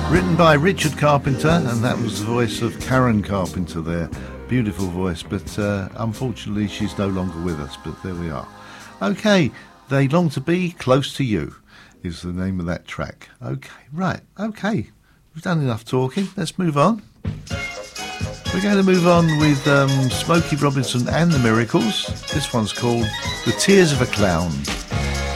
Written by Richard Carpenter, and that was the voice of Karen Carpenter there. Beautiful voice, but unfortunately she's no longer with us, but there we are. Okay, They Long to Be Close to You is the name of that track. Okay, right, okay. We've done enough talking. Let's move on. We're going to move on with Smokey Robinson and the Miracles. This one's called The Tears of a Clown.